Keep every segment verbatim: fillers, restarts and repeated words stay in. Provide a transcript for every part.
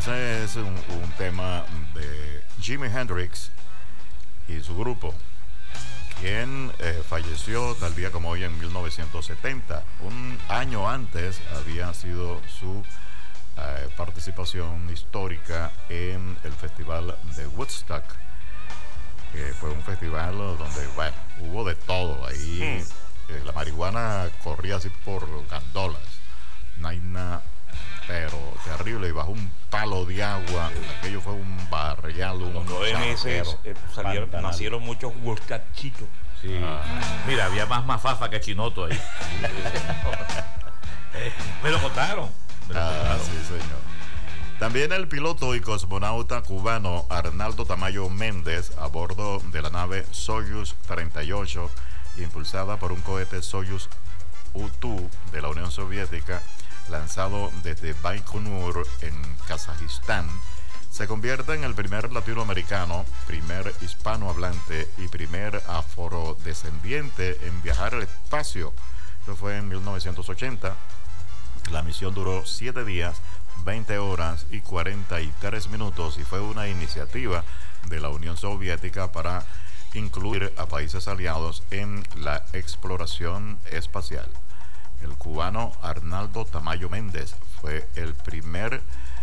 ese es un, un tema de Jimi Hendrix y su grupo, quien eh, falleció tal día como hoy en mil novecientos setenta. Un año antes había sido su eh, participación histórica en el Festival de Woodstock, que fue un festival donde, bueno, hubo de todo. Ahí eh, la marihuana corría así por gandolas. No hay nada, pero terrible. Y bajo un palo de agua, aquello fue un barrial, un Los nueve meses eh, salieron, nacieron muchos Woodstockitos. Sí. Ah. Mira, había más mafafa que chinoto ahí. eh, me lo contaron. Me lo ah, contaron. Sí, señor. También el piloto y cosmonauta cubano Arnaldo Tamayo Méndez, a bordo de la nave Soyuz treinta y ocho, impulsada por un cohete Soyuz U dos de la Unión Soviética, lanzado desde Baikonur en Kazajistán, se convierte en el primer latinoamericano, primer hispanohablante y primer afrodescendiente en viajar al espacio. Esto fue en mil novecientos ochenta. La misión duró siete días, veinte horas y cuarenta y tres minutos, y fue una iniciativa de la Unión Soviética para incluir a países aliados en la exploración espacial. El cubano Arnaldo Tamayo Méndez fue el primer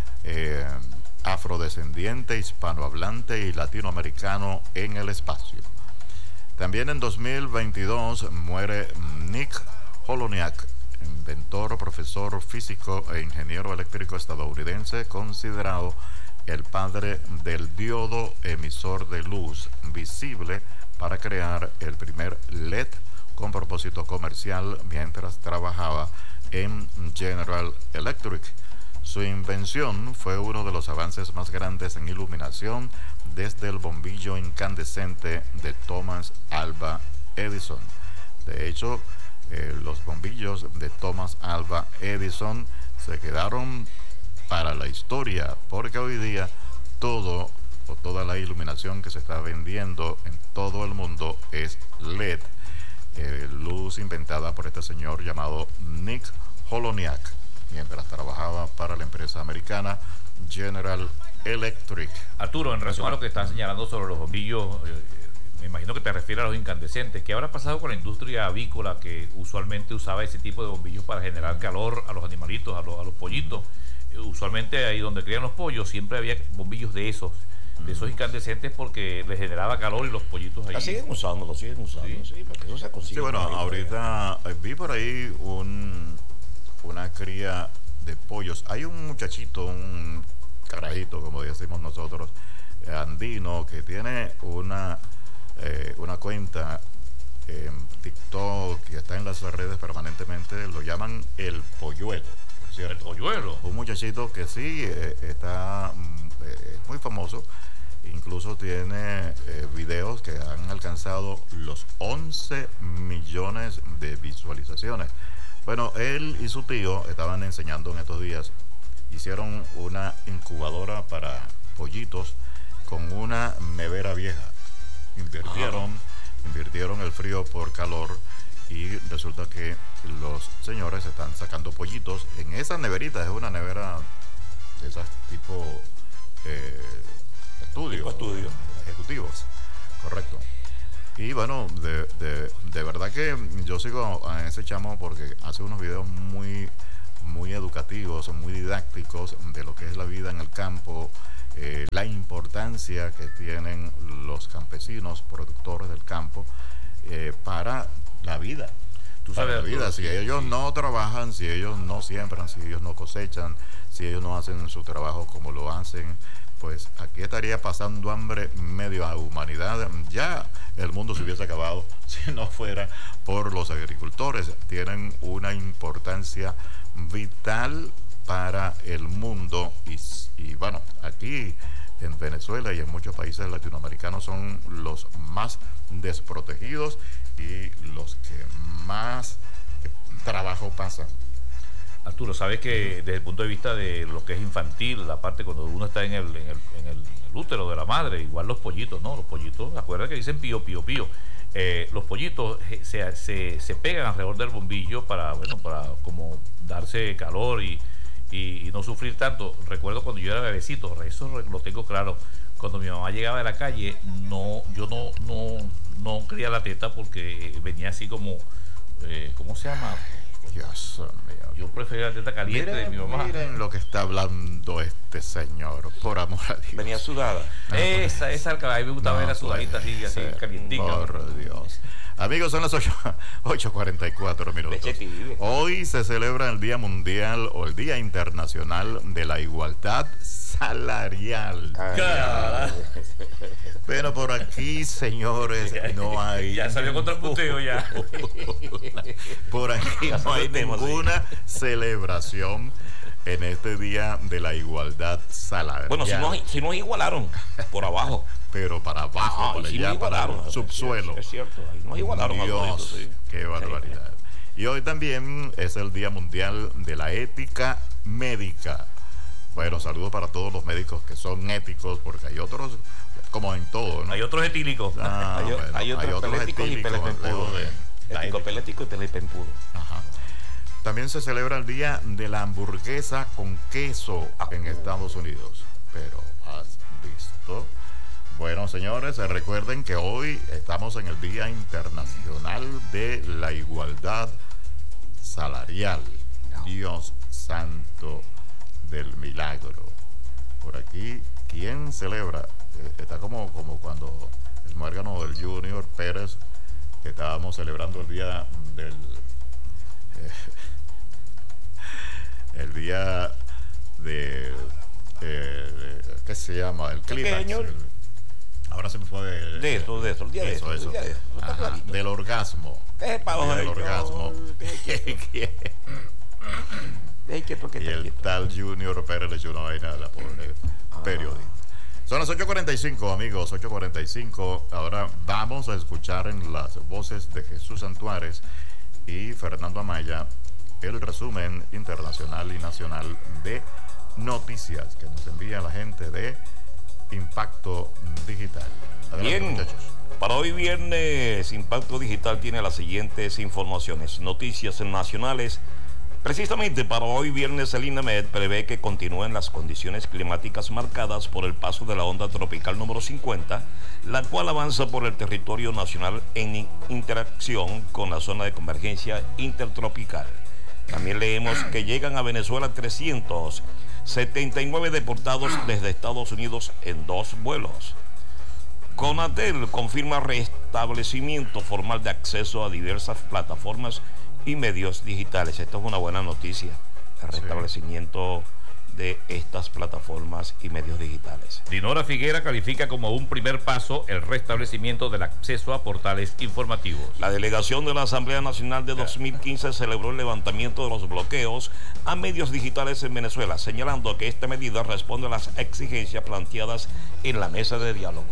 eh, afrodescendiente, hispanohablante y latinoamericano en el espacio. También en dos mil veintidós muere Nick Holoniak, inventor, profesor físico e ingeniero eléctrico estadounidense, considerado el padre del diodo emisor de luz visible para crear el primer L E D con propósito comercial mientras trabajaba en General Electric. Su invención fue uno de los avances más grandes en iluminación desde el bombillo incandescente de Thomas Alva Edison. De hecho, eh, los bombillos de Thomas Alva Edison se quedaron para la historia, porque hoy día todo o toda la iluminación que se está vendiendo en todo el mundo es L E D. Eh, luz inventada por este señor llamado Nick Holoniak mientras trabajaba para la empresa americana General Electric. Arturo, en relación a lo que estás señalando sobre los bombillos, eh, me imagino que te refieres a los incandescentes. ¿Qué habrá pasado con la industria avícola que usualmente usaba ese tipo de bombillos para generar calor a los animalitos, a los, a los pollitos? Eh, usualmente ahí donde crían los pollos siempre había bombillos de esos, de esos incandescentes, porque les generaba calor y los pollitos ahí. La siguen usando, lo siguen usando, sí, sí, porque eso se consigue. Sí, bueno, ahorita eh, vi por ahí un, una cría de pollos. Hay un muchachito, un carajito, como decimos nosotros, eh, andino, que tiene una, eh, una cuenta en TikTok y está en las redes permanentemente. Lo llaman el polluelo, por cierto. El polluelo. Un muchachito que sí eh, está eh, muy famoso. Incluso tiene eh, videos que han alcanzado los once millones de visualizaciones. Bueno, él y su tío estaban enseñando en estos días. Hicieron una incubadora para pollitos con una nevera vieja. Invirtieron, invirtieron el frío por calor, y resulta que los señores están sacando pollitos en esa neverita. Es una nevera de esas tipo eh, estudio, tipo estudio ejecutivos, correcto. Y bueno, de, de, de verdad que yo sigo a ese chamo porque hace unos videos muy, muy educativos, muy didácticos de lo que es la vida en el campo, eh, la importancia que tienen los campesinos, productores del campo, eh, para la vida. Tú sabes, para la vida. Si ellos no trabajan, si ellos no siembran, si ellos no cosechan, si ellos no hacen su trabajo como lo hacen, pues aquí estaría pasando hambre medio a humanidad. Ya el mundo se hubiese acabado si no fuera por los agricultores. Tienen una importancia vital para el mundo, y, y bueno, aquí en Venezuela y en muchos países latinoamericanos son los más desprotegidos y los que más trabajo pasan. Arturo, sabes que desde el punto de vista de lo que es infantil, la parte cuando uno está en el, en el, en el, en el útero de la madre, igual los pollitos, ¿no? Los pollitos, acuérdate que dicen pío, pío, pío. Eh, los pollitos se, se, se pegan alrededor del bombillo para, bueno, para como darse calor y, y, y no sufrir tanto. Recuerdo cuando yo era bebecito, eso lo tengo claro. Cuando mi mamá llegaba de la calle, no, yo no, no, no quería la teta porque venía así como, eh, ¿cómo se llama? Dios mío. Yo prefería la teta caliente Miren, de mi mamá. Miren lo que está hablando este señor, por amor a Dios. Venía sudada. Esa, esa, a mí me gustaba No ver la sudadita así, así, ser, calientica. Por Dios. Amigos, son las ocho cuarenta y cuatro minutos. Hoy se celebra el Día Mundial o el Día Internacional de la Igualdad Salarial. Ay, Pero por aquí, señores, no hay. Ya salió contra el puteo ya. Por aquí no hay ninguna celebración en este Día de la Igualdad Salarial. Bueno, si nos, si nos igualaron por abajo. Pero para abajo, Ah, por y si allá, nos para igualaron. el subsuelo. Es cierto, ahí nos igualaron. a Dios, toditos, sí. qué barbaridad. Y hoy también es el Día Mundial de la Ética Médica. Bueno, saludos para todos los médicos que son éticos, porque hay otros, como en todo, ¿no? Hay otros etílicos. Ah, hay, bueno, hay otros peléticos y etílicos, pelepempudos. luego de- Ético pelético y pelepempudo. Ajá. También se celebra el Día de la Hamburguesa con queso en Estados Unidos. Pero, ¿has visto? Bueno, señores, recuerden que hoy estamos en el Día Internacional de la Igualdad Salarial. Dios santo del milagro. Por aquí, ¿quién celebra? Eh, está como, como cuando el muérgano del Junior Pérez, que estábamos celebrando el día del... eh, el día de... eh, ¿qué se llama? El clímax. señor? El- ahora se me fue de, De eso, de eso, el día de eso, eso, el día de eso. Está Ajá, clarito. del orgasmo. ¿Qué es para Del orgasmo. Ey, quieto, Y quieto, el quieto. tal Junior Pérez le echó una vaina a la pobre periodista. Son las ocho cuarenta y cinco, amigos, ocho cuarenta y cinco. Ahora vamos a escuchar en las voces de Jesús Santuárez y Fernando Amaya el resumen internacional y nacional de noticias que nos envía la gente de Impacto Digital. Adelante, Bien, muchachos. para hoy viernes Impacto Digital tiene las siguientes informaciones, noticias nacionales. Precisamente para hoy viernes el INAMED prevé que continúen las condiciones climáticas marcadas por el paso de la onda tropical número cincuenta, la cual avanza por el territorio nacional en interacción con la zona de convergencia intertropical. También leemos que llegan a Venezuela trescientos setenta y nueve deportados desde Estados Unidos en dos vuelos. Conatel confirma restablecimiento formal de acceso a diversas plataformas y medios digitales. Esto es una buena noticia, el restablecimiento de estas plataformas y medios digitales. Dinora Figuera califica como un primer paso el restablecimiento del acceso a portales informativos. La delegación de la Asamblea Nacional de dos mil quince celebró el levantamiento de los bloqueos a medios digitales en Venezuela, señalando que esta medida responde a las exigencias planteadas en la mesa de diálogo.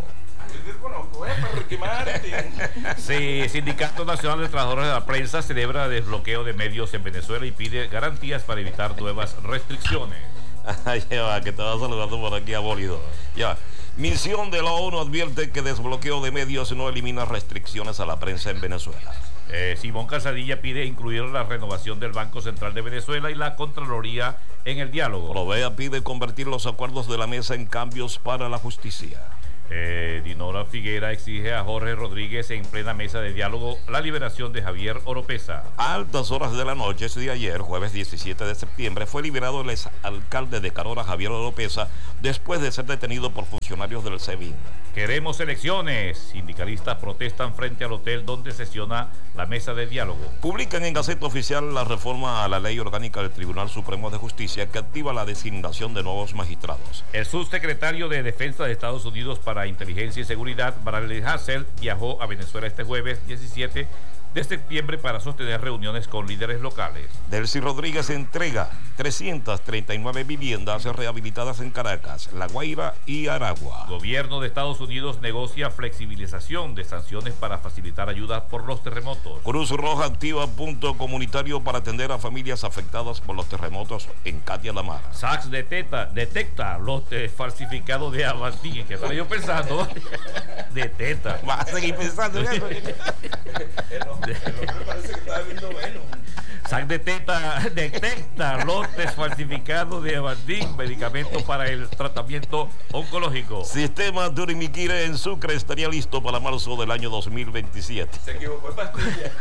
Sí, Sindicato Nacional de Trabajadores de la Prensa celebra el desbloqueo de medios en Venezuela y pide garantías para evitar nuevas restricciones. Ya va, que estaba saludando por aquí abolido. Ya. Misión de la ONU advierte que desbloqueo de medios no elimina restricciones a la prensa en Venezuela. Eh, Simón Calzadilla pide incluir la renovación del Banco Central de Venezuela y la Contraloría en el diálogo. Provea pide convertir los acuerdos de la mesa en cambios para la justicia. Eh, Dinora Figuera exige a Jorge Rodríguez en plena mesa de diálogo la liberación de Javier Oropesa. A altas horas de la noche de ayer, jueves diecisiete de septiembre, fue liberado el exalcalde de Carora, Javier Oropesa, después de ser detenido por funcionarios del SEBIN. Queremos elecciones. Sindicalistas protestan frente al hotel donde sesiona la mesa de diálogo. Publican en Gaceta Oficial la reforma a la Ley Orgánica del Tribunal Supremo de Justicia que activa la designación de nuevos magistrados. El subsecretario de Defensa de Estados Unidos para Inteligencia y Seguridad, Bradley Hassel, viajó a Venezuela este jueves diecisiete de septiembre para sostener reuniones con líderes locales. Delcy Rodríguez entrega trescientas treinta y nueve viviendas rehabilitadas en Caracas, La Guaira y Aragua. Gobierno de Estados Unidos negocia flexibilización de sanciones para facilitar ayudas por los terremotos. Cruz Roja activa punto comunitario para atender a familias afectadas por los terremotos en Catia La Mara. Sachs detecta, detecta lotes falsificados de Avantín. ¿Qué estaba yo pensando? Detecta. Va a seguir pensando en eso. El hombre parece que estaba viendo Venom. SAC detecta, detecta lotes falsificados de Avandin, medicamentos para el tratamiento oncológico. Sistema Turimiquire en Sucre estaría listo para marzo del año dos mil veintisiete. Se equivocó de pastilla.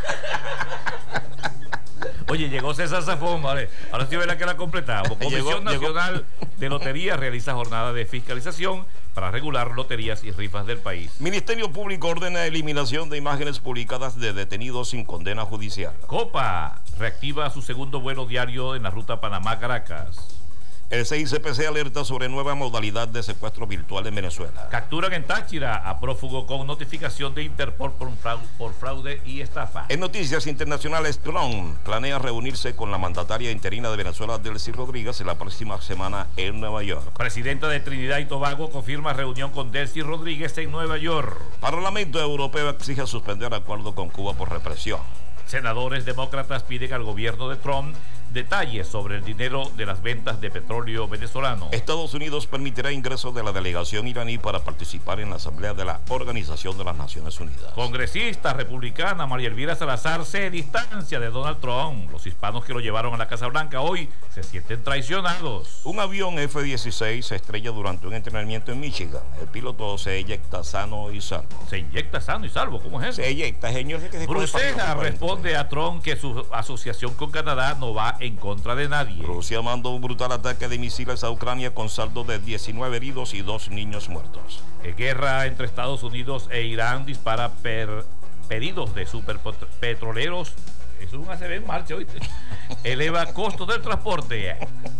Oye, llegó César Zafón, vale. Ahora sí verá que la completamos. Comisión Llegó, Nacional llegó. de Lotería realiza jornada de fiscalización para regular loterías y rifas del país. Ministerio Público ordena eliminación de imágenes publicadas de detenidos sin condena judicial. Copa reactiva su segundo vuelo diario en la ruta Panamá-Caracas. El C I C P C alerta sobre nueva modalidad de secuestro virtual en Venezuela. Capturan en Táchira a prófugo con notificación de Interpol por, fraude, por fraude y estafa. En noticias internacionales, Trump planea reunirse con la mandataria interina de Venezuela, Delcy Rodríguez, en la próxima semana en Nueva York. Presidenta de Trinidad y Tobago confirma reunión con Delcy Rodríguez en Nueva York. Parlamento Europeo exige suspender acuerdo con Cuba por represión. Senadores demócratas piden al gobierno de Trump detalles sobre el dinero de las ventas de petróleo venezolano. Estados Unidos permitirá ingreso de la delegación iraní para participar en la Asamblea de la Organización de las Naciones Unidas. Congresista republicana María Elvira Salazar se distancia de Donald Trump. Los hispanos que lo llevaron a la Casa Blanca hoy se sienten traicionados. Un avión F dieciséis se estrella durante un entrenamiento en Michigan. El piloto se eyecta sano y salvo. ¿Se inyecta sano y salvo? ¿Cómo es eso? Se eyecta, señor. Que se Bruselas responde a Trump que su asociación con Canadá no va en contra de nadie. Rusia mandó un brutal ataque de misiles a Ucrania con saldo de diecinueve heridos y dos niños muertos. En guerra entre Estados Unidos e Irán dispara per pedidos de superpetroleros. Eso es un A C B en marcha, ¿oíste? Eleva costos del transporte.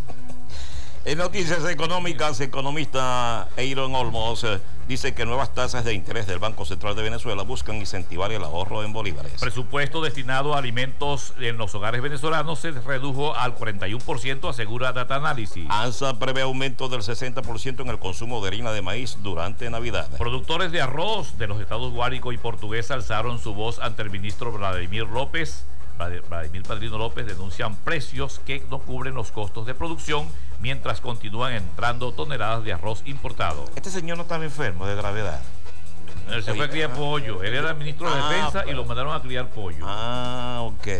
En noticias económicas, economista Aaron Olmos eh, dice que nuevas tasas de interés del Banco Central de Venezuela buscan incentivar el ahorro en bolívares. Presupuesto destinado a alimentos en los hogares venezolanos se redujo al cuarenta y uno por ciento, asegura Data Analysis. ANSA prevé aumento del sesenta por ciento en el consumo de harina de maíz durante Navidad. Productores de arroz de los estados Guárico y Portuguesa alzaron su voz ante el ministro Vladimir López. Vladimir Padrino López denuncian precios que no cubren los costos de producción mientras continúan entrando toneladas de arroz importado. Este señor no estaba enfermo de gravedad. Él se fue a criar pollo. Él era ministro de ah, Defensa pero... y lo mandaron a criar pollo. Ah, ok.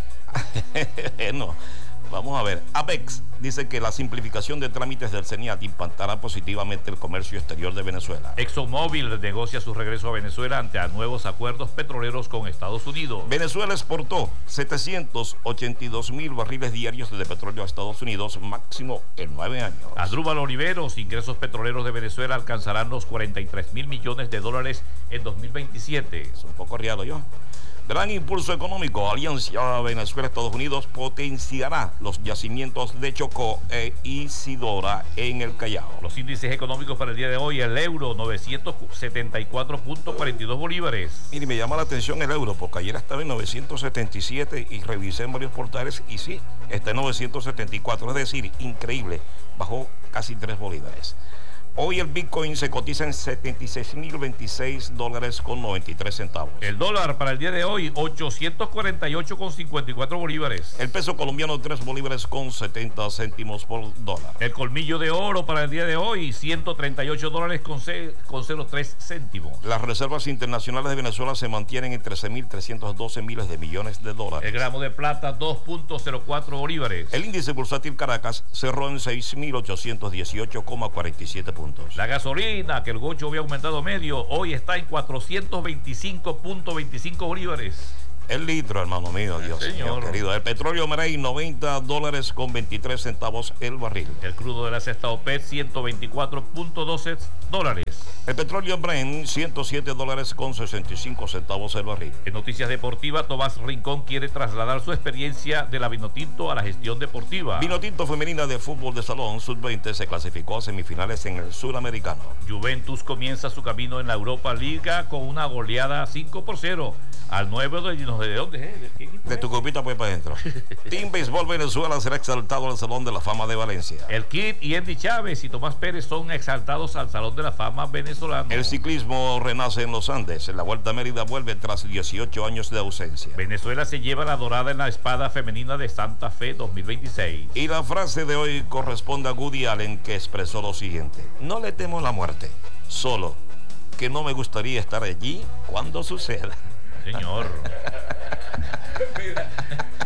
No. Vamos a ver. APEX dice que la simplificación de trámites del CENIAT impactará positivamente el comercio exterior de Venezuela. ExxonMobil negocia su regreso a Venezuela ante a nuevos acuerdos petroleros con Estados Unidos. Venezuela exportó setecientos ochenta y dos mil barriles diarios de petróleo a Estados Unidos, máximo en nueve años. Asdrúbal Oliveros, ingresos petroleros de Venezuela alcanzarán los cuarenta y tres mil millones de dólares en dos mil veintisiete. Es un poco riado yo. Gran impulso económico. Alianza Venezuela-Estados Unidos potenciará los yacimientos de Chocó e Isidora en el Callao. Los índices económicos para el día de hoy: el euro novecientos setenta y cuatro punto cuarenta y dos bolívares. Mire, me llama la atención el euro porque ayer estaba en novecientos setenta y siete y revisé en varios portales y sí, está en novecientos setenta y cuatro, es decir, increíble, bajó casi tres bolívares. Hoy el Bitcoin se cotiza en setenta y seis mil veintiséis dólares con noventa y tres centavos. El dólar para el día de hoy, ochocientos cuarenta y ocho con cincuenta y cuatro bolívares. El peso colombiano, tres bolívares con setenta céntimos por dólar. El colmillo de oro para el día de hoy, ciento treinta y ocho dólares con cero tres céntimos. Las reservas internacionales de Venezuela se mantienen en trece mil trescientos doce miles de millones de dólares. El gramo de plata, dos punto cero cuatro bolívares. El índice bursátil Caracas cerró en seis mil ochocientos dieciocho coma cuarenta y siete puntos. La gasolina, que el gocho había aumentado medio, hoy está en cuatrocientos veinticinco punto veinticinco bolívares. El litro, hermano mío, Dios mío querido. El petróleo Marey, noventa dólares con veintitrés centavos el barril. El crudo de la cesta OPEC, ciento veinticuatro punto doce dólares. El petróleo Brent, ciento siete dólares con sesenta y cinco centavos el barril. En noticias deportivas, Tomás Rincón quiere trasladar su experiencia de la Vinotinto a la gestión deportiva. Vinotinto femenina de fútbol de salón sub veinte se clasificó a semifinales en el suramericano. Juventus comienza su camino en la Europa Liga con una goleada cinco por cero al nueve de ¿De dónde es? ¿De, qué de tu copita pues para adentro. Team Béisbol Venezuela será exaltado al Salón de la Fama de Valencia. El Kid y Andy Chávez y Tomás Pérez son exaltados al Salón de la Fama venezolano. El ciclismo renace en los Andes. La Vuelta a Mérida vuelve tras dieciocho años de ausencia. Venezuela se lleva la dorada en la espada femenina de Santa Fe dos mil veintiséis. Y la frase de hoy corresponde a Woody Allen, que expresó lo siguiente: no le temo la muerte, solo que no me gustaría estar allí cuando suceda. Señor.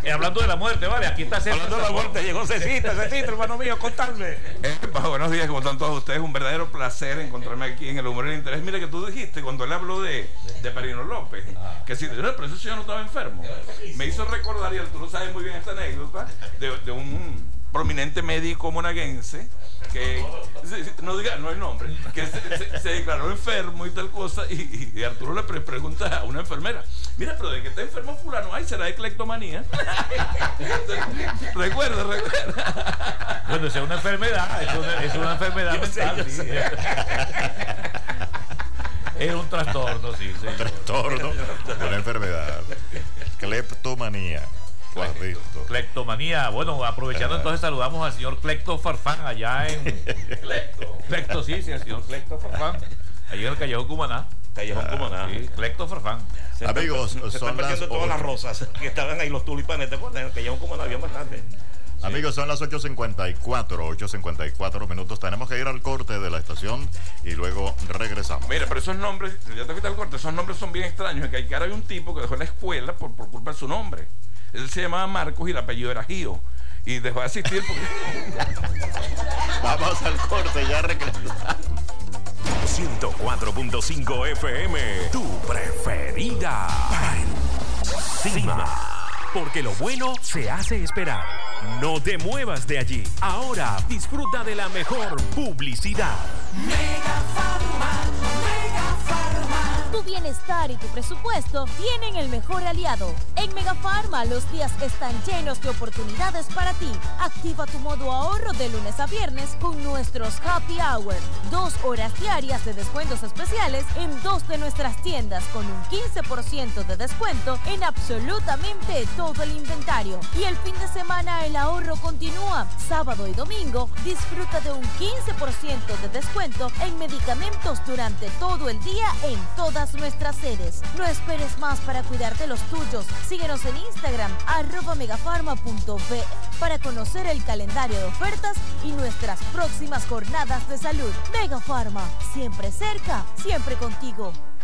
Eh, hablando de la muerte, vale, aquí está César. Hablando de la muerte, llegó Cecita, Cecita, hermano mío, contadme. Eh, buenos días, ¿cómo están todos ustedes? Un verdadero placer encontrarme aquí en el Humor y el Interés. Mira que tú dijiste cuando él habló de, de Perino López, que si, no, pero ese señor no estaba enfermo. Me hizo recordar, y tú lo sabes muy bien esta anécdota, de, de un prominente médico monaguense que, no diga, no hay nombre, que se, se, se declaró enfermo y tal cosa, y, y Arturo le pre pregunta a una enfermera, mira, pero de que está enfermo fulano, ay, será de cleptomanía. Recuerda, recuerda. Bueno, esa es una enfermedad, es una, es una enfermedad Yo sé, mental, yo sí. sé. Es un trastorno, sí, sí. Trastorno, una enfermedad. Cleptomanía. Lo has visto. Clectomanía. Bueno, aprovechando entonces saludamos al señor Clecto Farfán allá en Clecto. Clecto, sí, sí, el señor Clecto Farfán. Allí en el Callejón Cumaná. Callejón Cumaná. Sí, Clecto Farfán. Se Amigos, están, se son están perdiendo las todas las ocho. rosas que estaban ahí, los tulipanes, ¿te acuerdas? En el Callejón Cumaná había bastante. Amigos, son las ocho cincuenta y cuatro, ocho cincuenta y cuatro minutos. Tenemos que ir al corte de la estación y luego regresamos. Mira, pero esos nombres, ya te fuiste al corte, esos nombres son bien extraños. Es que hay- ahora hay un tipo que dejó la escuela por, por culpa de su nombre. Él se llamaba Marcos y el apellido era Gio. Y dejó de asistir porque... Vamos al corte, ya regresamos. ciento cuatro punto cinco F M, tu preferida. Encima. Porque lo bueno se hace esperar. No te muevas de allí. Ahora disfruta de la mejor publicidad. Mega Pharma, Mega Pharma. Tu bienestar y tu presupuesto tienen el mejor aliado. En Mega Pharma los días están llenos de oportunidades para ti. Activa tu modo ahorro de lunes a viernes con nuestros Happy Hour. Dos horas diarias de descuentos especiales en dos de nuestras tiendas con un quince por ciento de descuento en absolutamente todo el inventario. Y el fin de semana el ahorro continúa. Sábado y domingo disfruta de un quince por ciento de descuento en medicamentos durante todo el día en todas nuestras sedes. No esperes más para cuidar de los tuyos. Síguenos en Instagram, arroba megafarma punto be, para conocer el calendario de ofertas y nuestras próximas jornadas de salud. Mega Pharma, siempre cerca, siempre contigo.